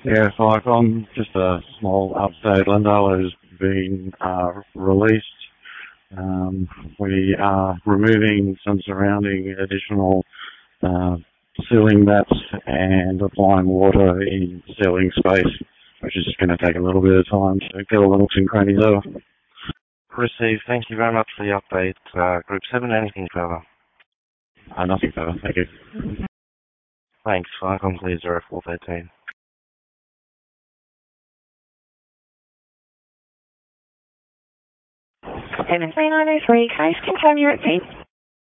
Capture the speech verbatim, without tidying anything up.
Yeah, so like on just a small update, Lindale has been uh, released. Um, we are removing some surrounding additional uh, sealing mats and applying water in sealing space, which is just going to take a little bit of time to get all the nooks and crannies over. Received. Thank you very much for the update. Uh, Group seven, anything further? Uh, nothing further, thank you. Thanks. Flycom clear zero four thirteen. seven three nine oh three, case confirm you repeat.